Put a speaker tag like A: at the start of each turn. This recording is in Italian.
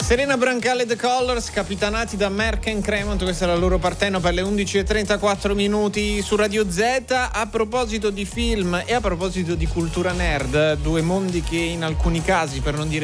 A: Serena Brancale The Colors, capitanati da Merck & Cremont, questa è la loro partenza per le 11:34 su Radio Z. A proposito di film e a proposito di cultura nerd, due mondi che in alcuni casi, per non dire